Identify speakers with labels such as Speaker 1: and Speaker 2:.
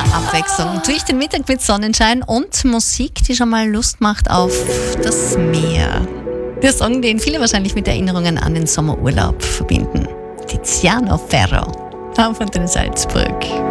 Speaker 1: Abwechslung durch den Mittag mit Sonnenschein und Musik, die schon mal Lust macht auf das Meer. Der Song, den viele wahrscheinlich mit Erinnerungen an den Sommerurlaub verbinden. Tiziano Ferro auf Antenne Salzburg.